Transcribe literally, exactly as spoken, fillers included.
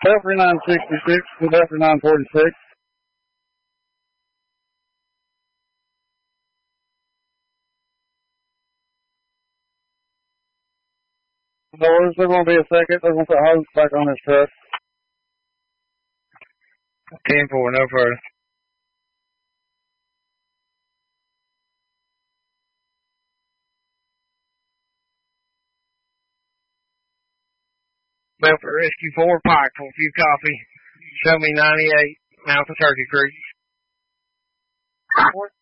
Belfry nine sixty-six to Belfry nine forty-six. So there's still going to be a second. They're going to put hose back on this truck. ten four, no further. Belfry Rescue four, Pike, for a few coffee. Show me ninety-eight, mouth of Turkey Creek.